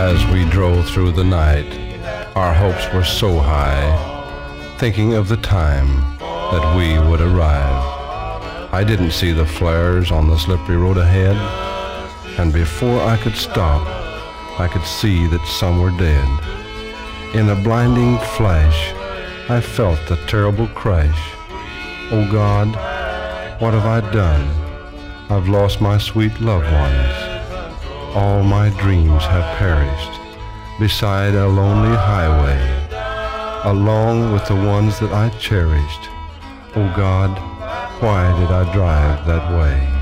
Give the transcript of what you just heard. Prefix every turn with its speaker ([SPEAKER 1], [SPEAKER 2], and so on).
[SPEAKER 1] As we drove through the night, our hopes were so high, thinking of the time that we would arrive. I didn't see the flares on the slippery road ahead, and before I could stop, I could see that some were dead. In a blinding flash, I felt the terrible crash. Oh God, what have I done? I've lost my sweet loved ones. All my dreams have perished beside a lonely highway, along with the ones that I cherished. Oh God, why did I drive that way?